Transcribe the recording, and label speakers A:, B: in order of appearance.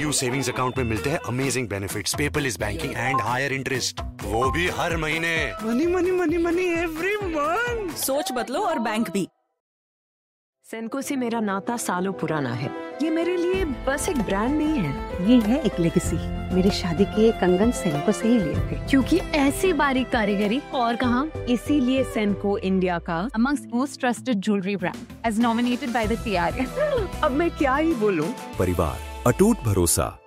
A: PNU savings account में मिलते हैं amazing benefits, paperless banking and higher interest, वो भी हर महीने।
B: Money money money money every month.
C: सोच बदलो और बैंक भी।
D: सेनको से मेरा नाता सालों पुराना है। ये मेरे लिए बस एक ब्रांड नहीं है,
E: ये है एक लेगेसी। मेरी शादी के कंगन सेनको से ही लिए थे,
F: क्योंकि ऐसी बारीक कारीगरी और कहाँ।
D: इसीलिए सेनको इंडिया का
F: amongst most trusted jewelry brand as nominated by the TRA।
D: अब मैं क्या ही बोलूं।
G: परिवार, अटूट भरोसा।